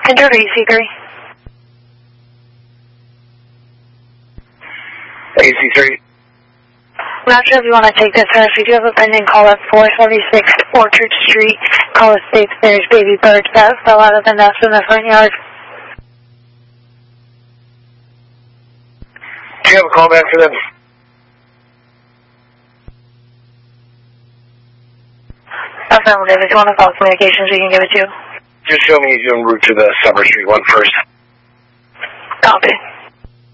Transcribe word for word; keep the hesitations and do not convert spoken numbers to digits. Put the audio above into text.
Enter E C three. A C three. Not sure if you want to take this, sir. If you do have a pending call at four seventy-six Orchard Street, call us states there's baby birds that fell out of the nest in the front yard. Do you have a call back for them? Affirmative. If you want to call communications, we can give it to you. Just show me you're en route to the Summer Street one first.